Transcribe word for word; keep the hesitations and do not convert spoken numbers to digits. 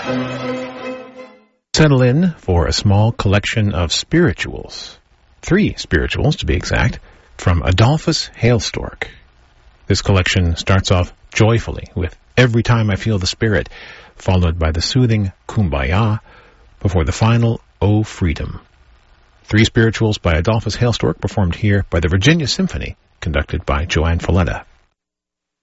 Settle in for a small collection of spirituals, three spirituals to be exact, from Adolphus Hailstork. This collection starts off joyfully with Every Time I Feel the Spirit, followed by the soothing Kumbaya, before the final O Freedom. Three spirituals by Adolphus Hailstork, performed here by the Virginia Symphony, conducted by Joanne Falletta.